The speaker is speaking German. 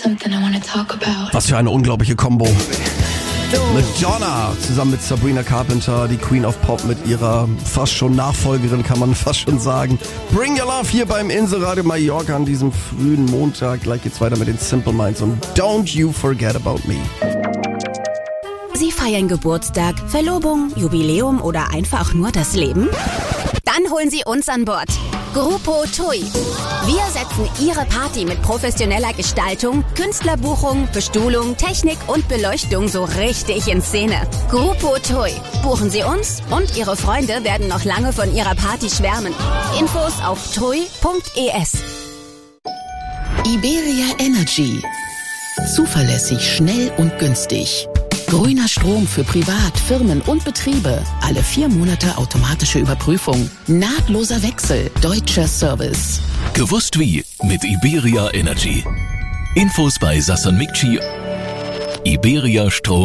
something I want to talk about. Was für eine unglaubliche Kombo. Madonna zusammen mit Sabrina Carpenter, die Queen of Pop mit ihrer fast schon Nachfolgerin, kann man fast schon sagen. Bring Your Love hier beim Inselradio Mallorca an diesem frühen Montag. Gleich geht's weiter mit den Simple Minds und Don't You Forget About Me. Sie feiern Geburtstag, Verlobung, Jubiläum oder einfach nur das Leben? Dann holen Sie uns an Bord. Grupo TUI. Wir setzen Ihre Party mit professioneller Gestaltung, Künstlerbuchung, Bestuhlung, Technik und Beleuchtung so richtig in Szene. Grupo TUI. Buchen Sie uns und Ihre Freunde werden noch lange von Ihrer Party schwärmen. Infos auf tui.es. Iberia Energy. Zuverlässig, schnell und günstig. Grüner Strom für Privat, Firmen und Betriebe. Alle 4 Monate automatische Überprüfung. Nahtloser Wechsel. Deutscher Service. Gewusst wie mit Iberia Energy. Infos bei Sasson Mikci. Iberia Strom.